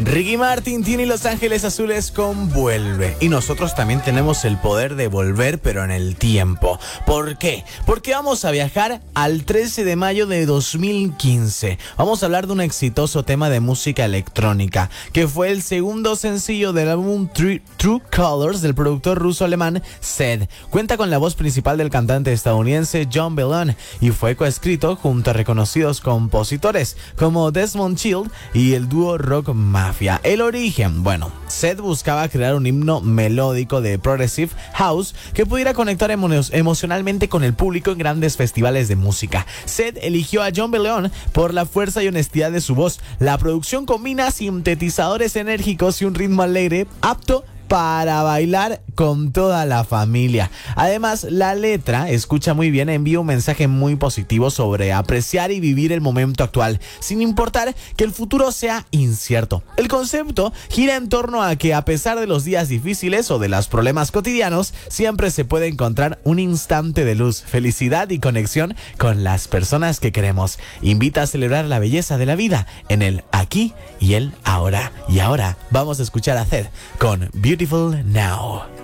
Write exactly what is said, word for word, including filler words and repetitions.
Ricky Martin tiene Los Ángeles Azules con Vuelve. Y nosotros también tenemos el poder de volver, pero en el tiempo. ¿Por qué? Porque vamos a viajar al trece de mayo de dos mil quince. Vamos a hablar de un exitoso tema de música electrónica, que fue el segundo sencillo del álbum True, True Colors del productor ruso-alemán Zedd. Cuenta con la voz principal del cantante estadounidense Jon Belon y fue coescrito junto a reconocidos compositores como Desmond Child y el dúo Rock Mafia. El origen, bueno, Zedd buscaba crear un himno melódico de Progressive House que pudiera conectar emo- emocionalmente con el público en grandes festivales de música. Zedd eligió a Jon Belon por la fuerza y honestidad de su voz. La producción combina sintetizadores enérgicos y un ritmo alegre apto para bailar con toda la familia. Además, la letra, escucha muy bien, envía un mensaje muy positivo sobre apreciar y vivir el momento actual, sin importar que el futuro sea incierto. El concepto gira en torno a que a pesar de los días difíciles o de los problemas cotidianos, siempre se puede encontrar un instante de luz, felicidad y conexión con las personas que queremos. Invita a celebrar la belleza de la vida en el aquí y el ahora. Y ahora vamos a escuchar a Zedd con Beautiful Now.